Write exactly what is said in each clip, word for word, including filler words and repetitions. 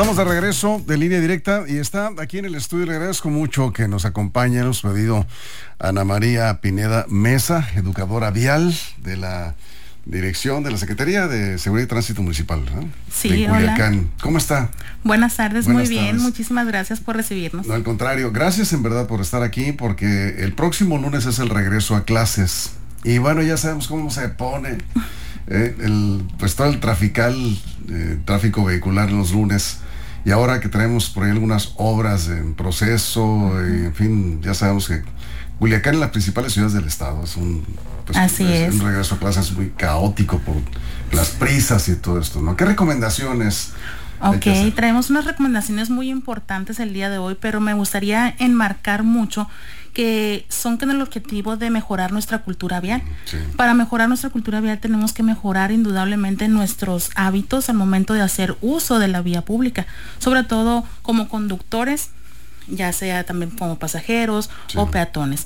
Estamos de regreso de Línea Directa y está aquí en el estudio. Le agradezco mucho que nos acompañe. Hemos pedido a Ana María Pineda Mesa, educadora vial de la Dirección de la Secretaría de Seguridad y Tránsito Municipal, ¿no? Sí, de Culiacán. hola. ¿Cómo está? Buenas tardes, Buenas muy bien. tardes. Muchísimas gracias por recibirnos. No, al contrario. Gracias en verdad por estar aquí, porque el próximo lunes es el regreso a clases. Y bueno, ya sabemos cómo se pone eh, el, pues todo el trafical, eh, tráfico vehicular los lunes. Y ahora que tenemos por ahí algunas obras en proceso, uh-huh. eh, en fin, ya sabemos que Culiacán es las principales ciudades del estado. Es un, pues, Así es, es. un regreso a clases muy caótico por las prisas y todo esto, ¿no? ¿Qué recomendaciones? Ok, traemos unas recomendaciones muy importantes el día de hoy, pero me gustaría enmarcar mucho que son con el objetivo de mejorar nuestra cultura vial. Sí. Para mejorar nuestra cultura vial tenemos que mejorar indudablemente nuestros hábitos al momento de hacer uso de la vía pública, sobre todo como conductores, ya sea también como pasajeros sí. o peatones.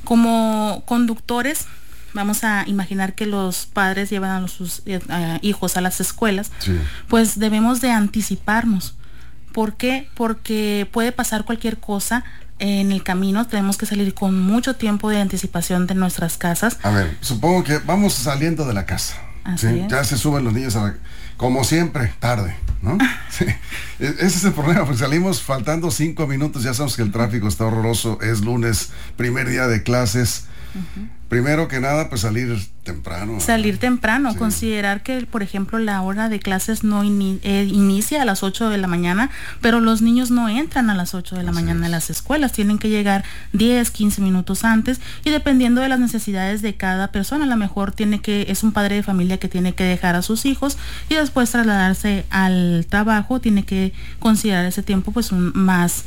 Como conductores, vamos a imaginar que los padres llevan a los, sus uh, hijos a las escuelas, sí. pues debemos de anticiparnos. ¿Por qué? Porque puede pasar cualquier cosa en el camino. Tenemos que salir con mucho tiempo de anticipación de nuestras casas. A ver, supongo que vamos saliendo de la casa. Así ¿sí? es. Ya se suben los niños a la, como siempre, tarde, ¿no? Sí. Ese es el problema, porque salimos faltando cinco minutos, ya sabemos que el tráfico está horroroso, es lunes, primer día de clases. Uh-huh. Primero que nada, pues salir temprano. Salir temprano, sí. considerar que, por ejemplo, la hora de clases no in, eh, inicia a las ocho de la mañana, pero los niños no entran a las ocho de la Así mañana es. a las escuelas, tienen que llegar diez, quince minutos antes, y dependiendo de las necesidades de cada persona, a lo mejor tiene que, es un padre de familia que tiene que dejar a sus hijos y después trasladarse al trabajo, tiene que considerar ese tiempo pues un, más,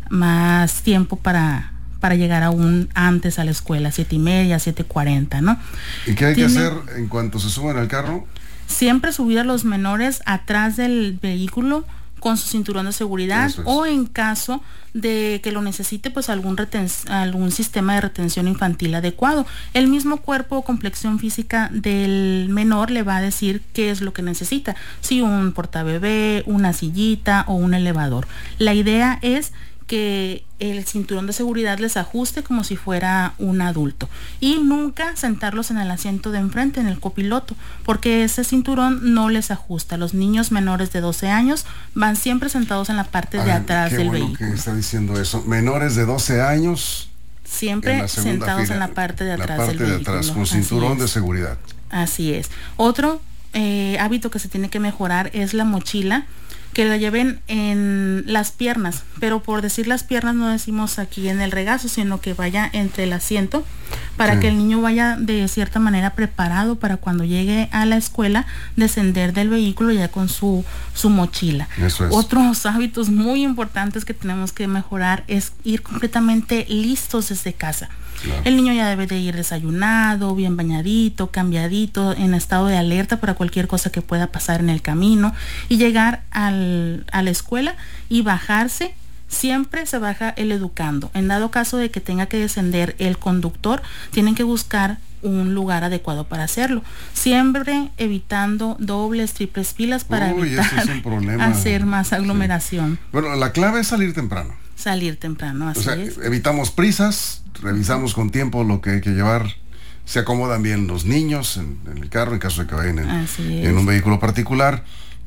más tiempo para para llegar aún antes a la escuela, siete y media, siete cuarenta, ¿no? ¿Y qué hay Tiene, que hacer en cuanto se suben al carro? Siempre subir a los menores atrás del vehículo con su cinturón de seguridad es. o en caso de que lo necesite, pues algún, reten- algún sistema de retención infantil adecuado. El mismo cuerpo o complexión física del menor le va a decir qué es lo que necesita, si un portabebé, una sillita o un elevador. La idea es que el cinturón de seguridad les ajuste como si fuera un adulto y nunca sentarlos en el asiento de enfrente, en el copiloto, porque ese cinturón no les ajusta. Los niños menores de doce años van siempre sentados en la parte A de ver, atrás qué del bueno vehículo. Que está diciendo eso. Menores de doce años siempre en sentados en la parte de atrás la parte del de vehículo. atrás, con cinturón de seguridad. Así es. Otro eh, hábito que se tiene que mejorar es la mochila, que la lleven en las piernas, pero por decir las piernas no decimos aquí en el regazo, sino que vaya entre el asiento para sí. que el niño vaya de cierta manera preparado para cuando llegue a la escuela descender del vehículo ya con su, su mochila. Eso es. Otros hábitos muy importantes que tenemos que mejorar es ir completamente listos desde casa. Claro. El niño ya debe de ir desayunado, bien bañadito, cambiadito, en estado de alerta para cualquier cosa que pueda pasar en el camino y llegar al, a la escuela y bajarse. Siempre se baja el educando. En dado caso de que tenga que descender el conductor, tienen que buscar un lugar adecuado para hacerlo. Siempre evitando dobles, triples filas para Uy, evitar es un problema. hacer más aglomeración. Sí. Bueno, la clave es salir temprano. Salir temprano, así o sea, es. Evitamos prisas, revisamos con tiempo lo que hay que llevar, se acomodan bien los niños en, en el carro en caso de que vayan en, en un vehículo particular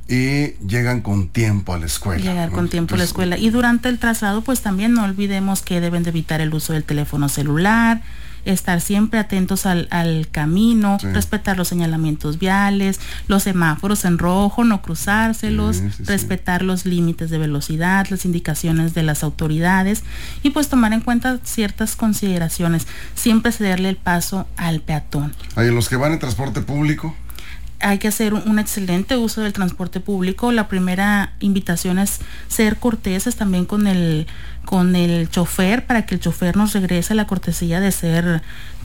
y llegan con tiempo a la escuela. Llegar ¿no? con tiempo Entonces, a la escuela. Y durante el traslado, pues también no olvidemos que deben de evitar el uso del teléfono celular, estar siempre atentos al, al camino, sí. respetar los señalamientos viales, los semáforos en rojo, no cruzárselos, sí, sí, respetar sí. los límites de velocidad, las indicaciones de las autoridades y pues tomar en cuenta ciertas consideraciones, siempre cederle el paso al peatón. Hay los que van en transporte público. Hay que hacer un excelente uso del transporte público. La primera invitación es ser corteses también con el con el chofer para que el chofer nos regrese la cortesía de ser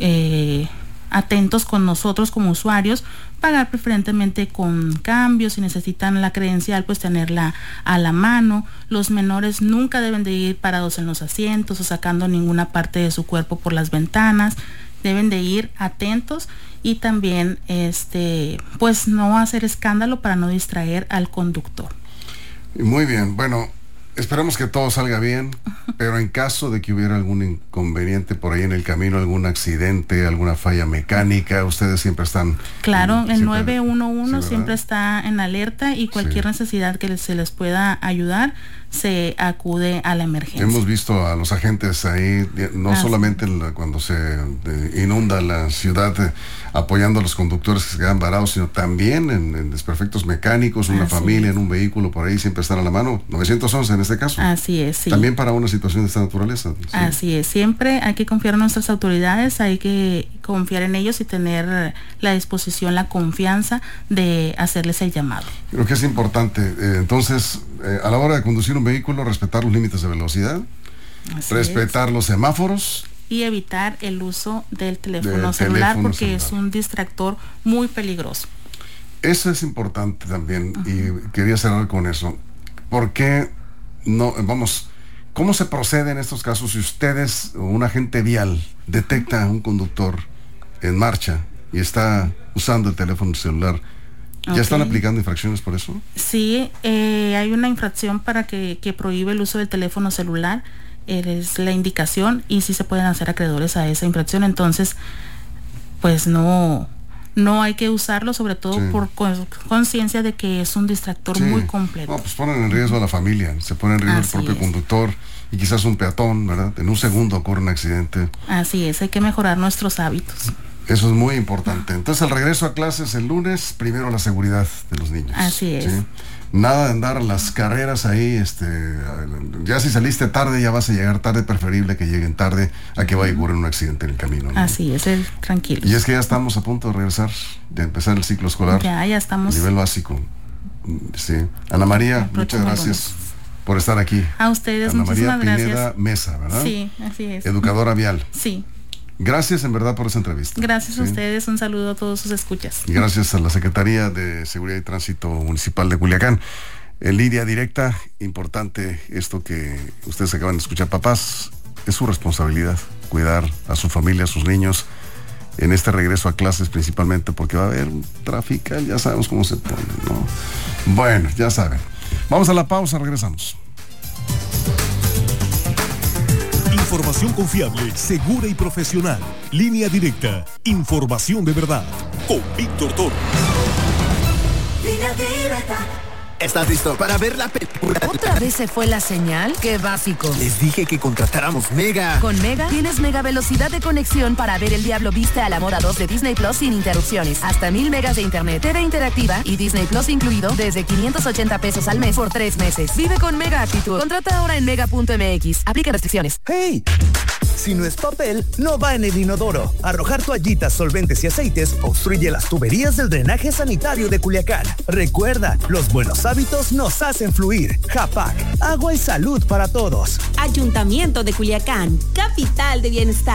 eh, atentos con nosotros como usuarios, pagar preferentemente con cambios, si necesitan la credencial pues tenerla a la mano. Los menores nunca deben de ir parados en los asientos o sacando ninguna parte de su cuerpo por las ventanas, deben de ir atentos y también este pues no hacer escándalo para no distraer al conductor. Muy bien, bueno, esperamos que todo salga bien, pero en caso de que hubiera algún inconveniente por ahí en el camino, algún accidente, alguna falla mecánica, ustedes siempre están... Claro, el nueve uno uno sí, siempre está en alerta y cualquier sí. necesidad que se les pueda ayudar, se acude a la emergencia. Hemos visto a los agentes ahí, no ah, solamente sí. la, cuando se de, inunda la ciudad, eh, apoyando a los conductores que se quedan varados, sino también en, en desperfectos mecánicos, una Así familia es. en un vehículo por ahí, siempre están a la mano. nueve once en este caso. Así es, sí. También para una situación de esta naturaleza. ¿Sí? Así es, siempre hay que confiar en nuestras autoridades, hay que confiar en ellos y tener la disposición, la confianza de hacerles el llamado. Creo que es importante, eh, entonces, eh, a la hora de conducir un vehículo, respetar los límites de velocidad, Así respetar es. los semáforos, y evitar el uso del teléfono de celular teléfono porque celular. es un distractor muy peligroso. Eso es importante también. Uh-huh. Y quería cerrar con eso. ¿Por qué no, vamos, cómo se procede en estos casos si ustedes o un agente vial detecta a un conductor en marcha y está usando el teléfono celular? ¿Ya okay. están aplicando infracciones por eso? Sí, eh, hay una infracción para que, que prohíbe el uso del teléfono celular. Es la indicación y sí se pueden hacer acreedores a esa infracción. Entonces, pues no, no hay que usarlo, sobre todo sí. por conciencia de que es un distractor sí. muy completo. No, pues ponen en riesgo a la familia, se pone en riesgo Así el propio es. conductor y quizás un peatón, ¿verdad? En un segundo ocurre un accidente. Así es, hay que mejorar nuestros hábitos. Eso es muy importante. Entonces, el regreso a clases el lunes, primero la seguridad de los niños. Así es. ¿sí? Nada de andar las carreras ahí, este, ya si saliste tarde, ya vas a llegar tarde, preferible que lleguen tarde a que vaya a ocurrir un accidente en el camino, ¿no? Así es, el tranquilo. Y es que ya estamos a punto de regresar, de empezar el ciclo escolar. Ya, ya estamos. Nivel básico. Sí. Ana María, muchas gracias por estar aquí. A ustedes, Ana muchísimas María Pineda gracias. Mesa, ¿verdad? Sí, así es. Educadora vial. Sí. Gracias en verdad por esa entrevista. Gracias ¿sí? a ustedes, un saludo a todos sus escuchas. Y gracias a la Secretaría de Seguridad y Tránsito Municipal de Culiacán. En línea directa, importante esto que ustedes acaban de escuchar, papás, es su responsabilidad cuidar a su familia, a sus niños, en este regreso a clases principalmente, porque va a haber un tráfico, ya sabemos cómo se pone, ¿no? Bueno, ya saben. Vamos a la pausa, regresamos. Información confiable, segura y profesional. Línea directa. Información de verdad. Con Víctor Toro. Línea directa. ¿Estás listo para ver la película? ¿Otra vez se fue la señal? ¡Qué básico! Les dije que contratáramos Mega. Con Mega tienes mega velocidad de conexión para ver El Diablo Viste a la Moda dos de Disney Plus sin interrupciones. Hasta mil megas de internet, T V interactiva y Disney Plus incluido desde quinientos ochenta pesos al mes por tres meses. Vive con Mega actitud. Contrata ahora en mega punto m x. Aplica restricciones. ¡Hey! Si no es papel, no va en el inodoro. Arrojar toallitas, solventes y aceites obstruye las tuberías del drenaje sanitario de Culiacán. Recuerda, los buenos hábitos nos hacen fluir. Japac, agua y salud para todos. Ayuntamiento de Culiacán, capital de bienestar.